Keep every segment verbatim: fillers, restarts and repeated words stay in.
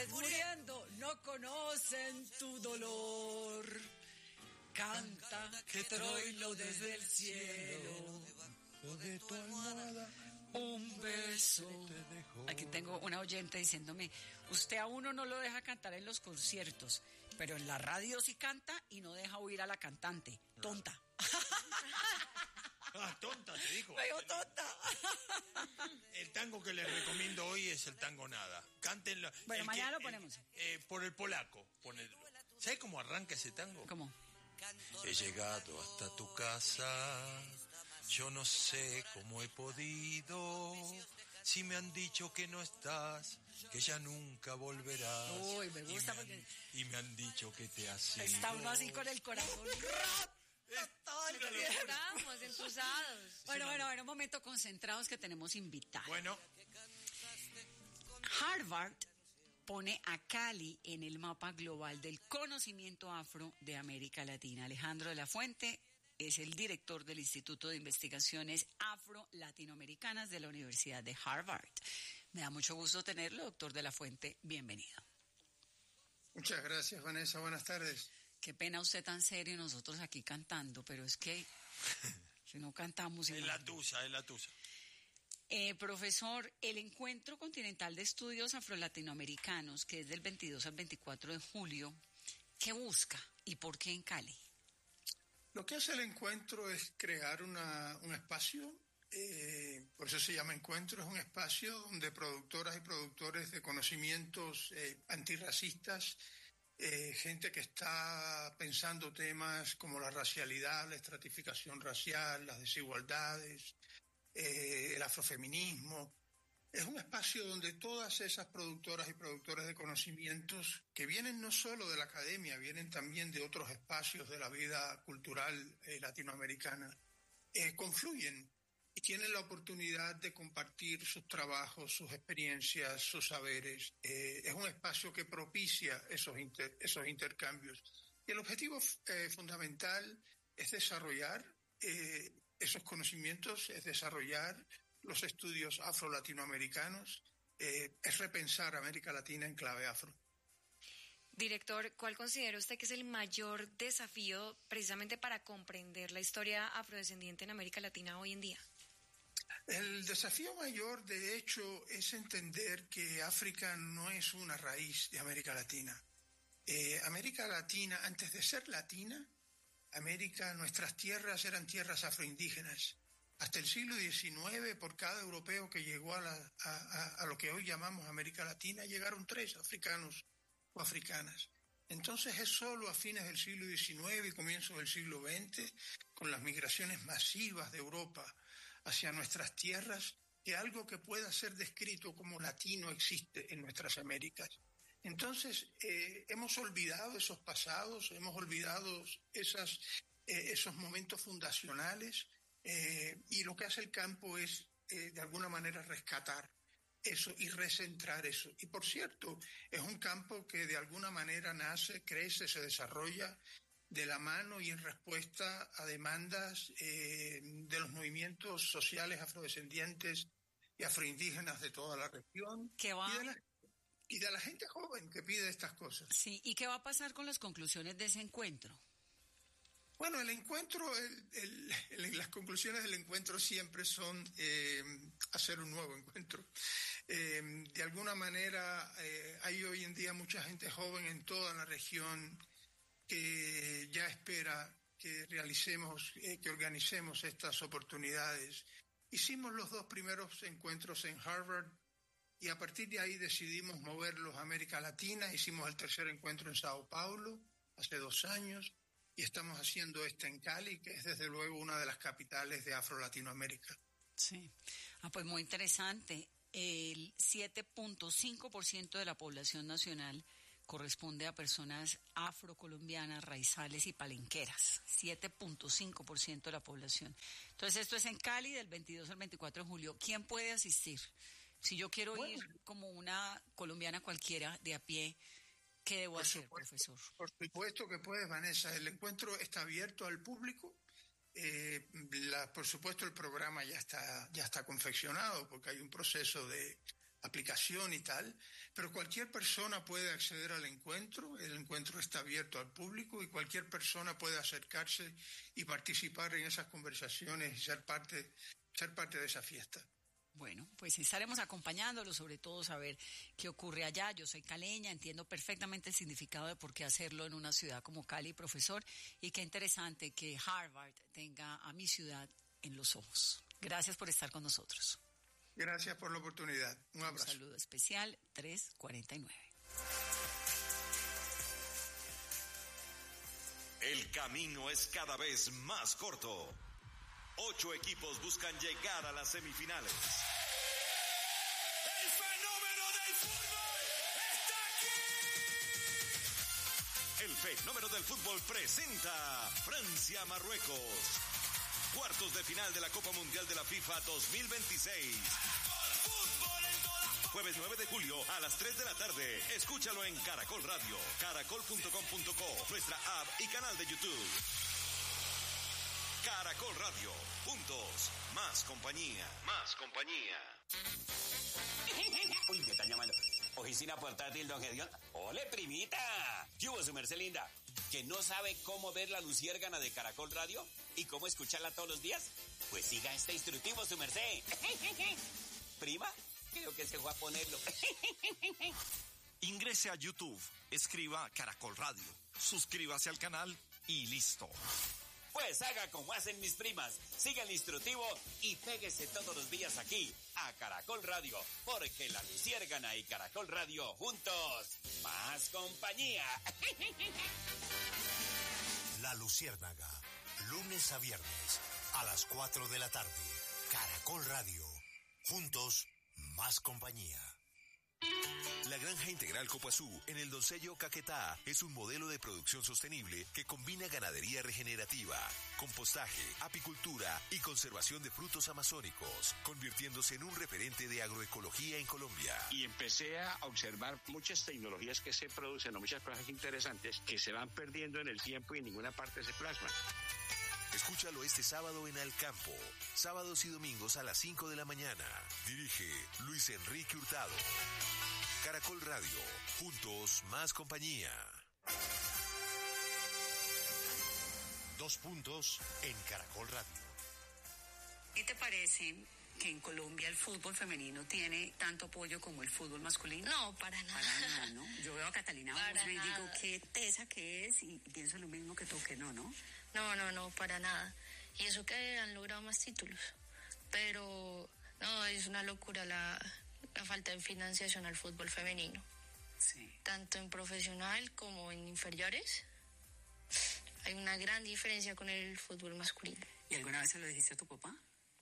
pobres muriendo no conocen tu dolor. Canta que Troilo desde el cielo de tu almohada un beso. Aquí tengo una oyente diciéndome, usted a uno no lo deja cantar en los conciertos, pero en la radio sí canta y no deja oír a la cantante. Tonta. Ah, tonta, te dijo. Me dijo tonta. El tango que les recomiendo hoy es el tango Nada. Cántenlo. Bueno, el mañana que, lo ponemos. El, eh, por el polaco. Ponedlo. ¿Sabes cómo arranca ese tango? ¿Cómo? He llegado hasta tu casa, yo no sé cómo he podido, si me han dicho que no estás, que ya nunca volverás. Uy, me gusta y me porque... Han, y me han dicho que te has ido. Está uno así con el corazón. Estamos entusados. Bueno, bueno, bueno, un momento, concentrados que tenemos invitados. Bueno. Harvard pone a Cali en el mapa global del conocimiento afro de América Latina. Alejandro de la Fuente es el director del Instituto de Investigaciones Afro-Latinoamericanas de la Universidad de Harvard. Me da mucho gusto tenerlo, doctor de la Fuente. Bienvenido. Muchas gracias, Vanessa. Buenas tardes. Qué pena usted tan serio y nosotros aquí cantando, pero es que si no cantamos... Es la tusa, es la tusa. Eh, profesor, el Encuentro Continental de Estudios Afro-Latinoamericanos, que es del veintidós al veinticuatro de julio, ¿qué busca y por qué en Cali? Lo que hace el encuentro es crear una, un espacio, eh, por eso se llama encuentro, es un espacio donde productoras y productores de conocimientos eh, antirracistas, eh, gente que está pensando temas como la racialidad, la estratificación racial, las desigualdades, Eh, el afrofeminismo. Es un espacio donde todas esas productoras y productores de conocimientos que vienen no solo de la academia, vienen también de otros espacios de la vida cultural eh, latinoamericana, eh, confluyen y tienen la oportunidad de compartir sus trabajos, sus experiencias, sus saberes. Eh, es un espacio que propicia esos, inter, esos intercambios. Y el objetivo eh, fundamental es desarrollar eh, esos conocimientos, es desarrollar los estudios afro-latinoamericanos, eh, es repensar América Latina en clave afro. Director, ¿cuál considera usted que es el mayor desafío precisamente para comprender la historia afrodescendiente en América Latina hoy en día? El desafío mayor, de hecho, es entender que África no es una raíz de América Latina. Eh, América Latina, antes de ser latina, América, nuestras tierras eran tierras afroindígenas. Hasta el siglo diecinueve, por cada europeo que llegó a, la, a, a, a lo que hoy llamamos América Latina, llegaron tres africanos o africanas. Entonces es solo a fines del siglo diecinueve y comienzos del siglo veinte, con las migraciones masivas de Europa hacia nuestras tierras, que algo que pueda ser descrito como latino existe en nuestras Américas. Entonces, eh, hemos olvidado esos pasados, hemos olvidado esas, eh, esos momentos fundacionales, eh, y lo que hace el campo es, eh, de alguna manera, rescatar eso y recentrar eso. Y, por cierto, es un campo que de alguna manera nace, crece, se desarrolla de la mano y en respuesta a demandas eh, de los movimientos sociales afrodescendientes y afroindígenas de toda la región. ¿Qué va? Y de la, Y de la gente joven que pide estas cosas. Sí, ¿y qué va a pasar con las conclusiones de ese encuentro? Bueno, el encuentro, el, el, el, las conclusiones del encuentro siempre son eh, hacer un nuevo encuentro. Eh, de alguna manera, eh, hay hoy en día mucha gente joven en toda la región que ya espera que realicemos, eh, que organicemos estas oportunidades. Hicimos los dos primeros encuentros en Harvard, y a partir de ahí decidimos moverlos a América Latina. Hicimos el tercer encuentro en Sao Paulo hace dos años y estamos haciendo este en Cali, que es desde luego una de las capitales de Afro-Latinoamérica. Sí, ah, pues muy interesante. El siete punto cinco por ciento de la población nacional corresponde a personas afrocolombianas, raizales y palenqueras. siete punto cinco por ciento de la población. Entonces esto es en Cali del veintidós al veinticuatro de julio. ¿Quién puede asistir? Si yo quiero bueno, ir como una colombiana cualquiera de a pie, ¿qué debo hacer, supuesto, profesor? Por supuesto que puedes, Vanessa. El encuentro está abierto al público. Eh, la, por supuesto, el programa ya está, ya está confeccionado porque hay un proceso de, aplicación y tal, pero cualquier persona puede acceder al encuentro, el encuentro está abierto al público y cualquier persona puede acercarse y participar en esas conversaciones y ser parte, ser parte de esa fiesta. Bueno, pues estaremos acompañándolo, sobre todo saber qué ocurre allá. Yo soy caleña, entiendo perfectamente el significado de por qué hacerlo en una ciudad como Cali, profesor, y qué interesante que Harvard tenga a mi ciudad en los ojos. Gracias por estar con nosotros. Gracias por la oportunidad. Un abrazo. Un saludo especial, tres cuarenta y nueve. El camino es cada vez más corto. Ocho equipos buscan llegar a las semifinales. ¡El fenómeno del fútbol está aquí! El fenómeno del fútbol presenta Francia-Marruecos. Cuartos de final de la Copa Mundial de la FIFA dos mil veintiséis. Fútbol en todas partes. Jueves nueve de julio a las tres de la tarde. Escúchalo en Caracol Radio, caracol punto com punto co, nuestra app y canal de YouTube. Caracol Radio. Juntos, más compañía. Más compañía. Uy, me están llamando. Oficina portátil, don Gedeón. ¡Ole, primita! ¿Qué hubo, su merced linda? ¿Que no sabe cómo ver la luciérgana de Caracol Radio? ¿Y cómo escucharla todos los días? Pues siga este instructivo, su merced. ¿Prima? Creo que se fue a ponerlo. Ingrese a YouTube, escriba Caracol Radio, suscríbase al canal y listo. Pues haga como hacen mis primas, siga el instructivo y péguese todos los días aquí, a Caracol Radio, porque la luciérgana y Caracol Radio juntos, más compañía. La Luciérnaga, lunes a viernes, a las cuatro de la tarde, Caracol Radio, juntos, más compañía. La Granja Integral Copazú en el Doncello Caquetá es un modelo de producción sostenible que combina ganadería regenerativa, compostaje, apicultura y conservación de frutos amazónicos, convirtiéndose en un referente de agroecología en Colombia. Y empecé a observar muchas tecnologías que se producen, o muchas cosas interesantes que se van perdiendo en el tiempo y en ninguna parte se plasman. Escúchalo este sábado en Alcampo, sábados y domingos a las cinco de la mañana. Dirige Luis Enrique Hurtado. Caracol Radio, juntos más compañía. Dos puntos en Caracol Radio. ¿Qué te parece que en Colombia el fútbol femenino tiene tanto apoyo como el fútbol masculino? No, para nada. Para nada, ¿no? Yo veo a Catalina Para y digo, nada. qué tesa que es, y pienso lo mismo que tú, que no, ¿no? No, no, no, para nada. Y eso que han logrado más títulos. Pero, no, es una locura la, la falta de financiación al fútbol femenino. Sí. Tanto en profesional como en inferiores. Hay una gran diferencia con el fútbol masculino. ¿Y alguna vez se lo dijiste a tu papá?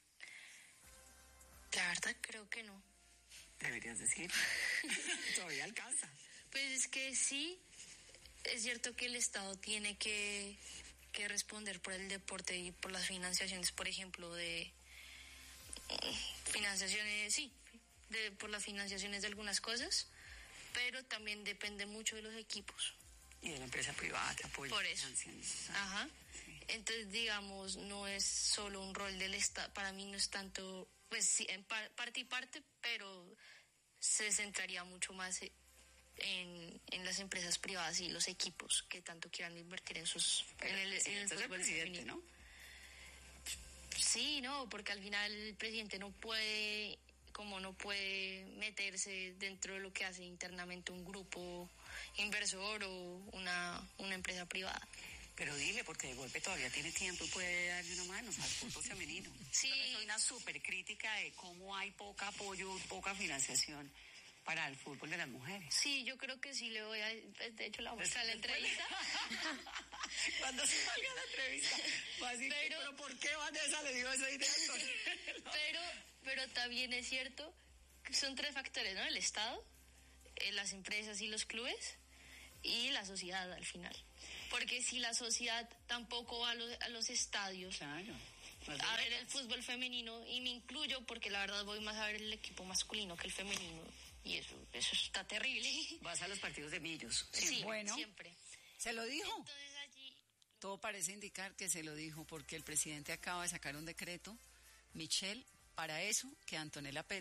La verdad creo que no. Deberías decir. Todavía alcanza. Pues es que sí, es cierto que el Estado tiene que, que responder por el deporte y por las financiaciones, por ejemplo, de mm, financiaciones, sí, de, por las financiaciones de algunas cosas, pero también depende mucho de los equipos. Y de la empresa privada que apoya. Por eso. Ajá. Sí. Entonces, digamos, no es solo un rol del Estado, para mí no es tanto, pues sí, en par, parte y parte, pero se centraría mucho más en, en las empresas privadas y los equipos que tanto quieran invertir en sus Pero en el, el en el presidente es el fútbol presidente, femenino. ¿no? Sí, no, porque al final el presidente no puede, como no puede meterse dentro de lo que hace internamente un grupo inversor o una, una empresa privada. Pero dile, porque de golpe todavía tiene tiempo y puede darle una mano al fútbol femenino. Sí. Yo soy una súper crítica de cómo hay poca apoyo, poca financiación para el fútbol de las mujeres. Sí, yo creo que sí le voy a, de hecho la voy a mostrar la entrevista. Cuando se salga la entrevista, va a decir, pero, pero ¿por qué Vanessa le dio esa idea? pero, pero también es cierto que son tres factores, ¿no? El Estado, eh, las empresas y los clubes y la sociedad al final. Porque si la sociedad tampoco va a los, a los estadios Claro. a ver el fútbol femenino, y me incluyo porque la verdad voy más a ver el equipo masculino que el femenino, y eso eso está terrible. Vas a los partidos de Millos. Sí, Bueno. siempre. ¿Se lo dijo? Entonces allí... Todo parece indicar que se lo dijo, porque el presidente acaba de sacar un decreto, Michelle, para eso que Antonella Petro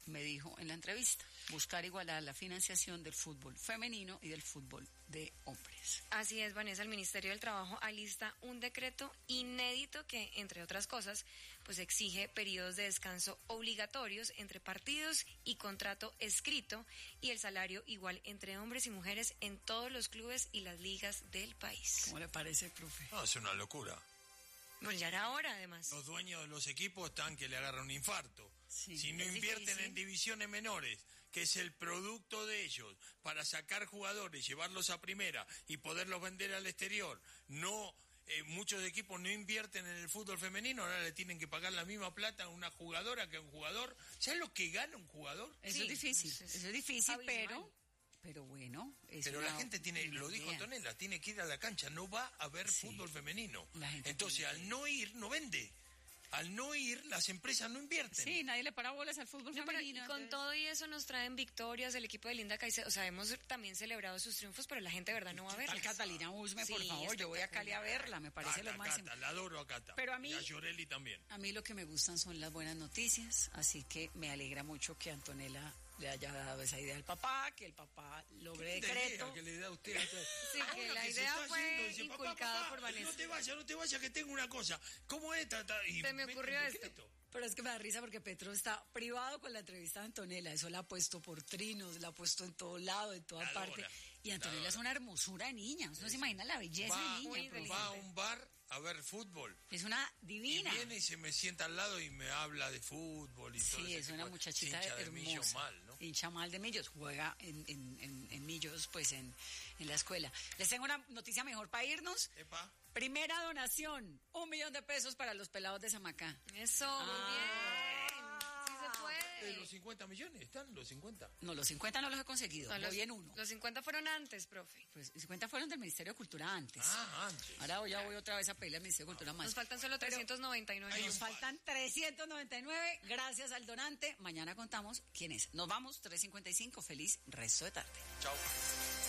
me dijo en la entrevista, buscar igualar la financiación del fútbol femenino y del fútbol de hombres. Así es, Vanessa, el Ministerio del Trabajo alista un decreto inédito que, entre otras cosas, pues exige periodos de descanso obligatorios entre partidos y contrato escrito y el salario igual entre hombres y mujeres en todos los clubes y las ligas del país. ¿Cómo le parece, profe? No, es una locura. Bueno, ya era hora, además. Los dueños de los equipos están que le agarran un infarto. Sí, si no invierten difícil. en divisiones menores, que es el producto de ellos, para sacar jugadores, llevarlos a primera y poderlos vender al exterior, no... Eh, muchos equipos no invierten en el fútbol femenino, ahora le tienen que pagar la misma plata a una jugadora que a un jugador. ¿Sabes lo que gana un jugador? Eso sí, es difícil, eso es, eso es difícil, pero... Pero bueno, es pero una, la gente tiene, lo dijo idea. Antonella, tiene que ir a la cancha, no va a haber sí. fútbol femenino. Entonces, al no ir, no vende. Al no ir, las empresas no invierten. Sí, nadie le para bolas al fútbol no, femenino. Pero, y con entonces... todo y eso nos traen victorias el equipo de Linda Caicedo. O sea, hemos también celebrado sus triunfos, pero la gente de verdad no va a verlas. Al Catalina Usme, sí, por favor, yo voy a Cali a verla, me parece Cata, lo máximo. Cata, la adoro a Cata. Pero a mí, y a Llorelli también. A mí lo que me gustan son las buenas noticias, así que me alegra mucho que Antonella le haya dado esa idea al papá, que el papá logre decreto. Que le da a usted? Sí, que la que idea fue yendo, dice, inculcada papá, papá, por Vanessa. No te vayas, no te vayas, que tengo una cosa. ¿Cómo es? Y se me ocurrió esto. Pero es que me da risa porque Petro está privado con la entrevista de Antonella. Eso la ha puesto por trinos, la ha puesto en todo lado, en toda parte. Y Antonella es una hermosura de niña. Usted no se imagina la belleza va, de niña. Va a un bar a ver fútbol. Es una divina. Y viene y se me sienta al lado y me habla de fútbol y sí, todo. Sí, es una muchachita hincha hermosa. De Millos mal, ¿no? Hincha mal de Millos. Juega en, en, en, en Millos, pues en, en la escuela. Les tengo una noticia mejor para irnos. Epa. Primera donación, un millón de pesos para los pelados de Zamacá. Eso, ah. muy bien. Sí se puede. ¿De los cincuenta millones están los cincuenta? No, los cincuenta no los he conseguido, no, voy los, en uno. Los cincuenta fueron antes, profe. Pues los cincuenta fueron del Ministerio de Cultura antes. Ah, antes. Ahora ya voy otra vez a pedirle al Ministerio de Cultura más. Nos faltan solo trescientos noventa y nueve. Nos faltan trescientos noventa y nueve, gracias al donante. Mañana contamos quién es. Nos vamos, tres cincuenta y cinco, feliz resto de tarde. Chao.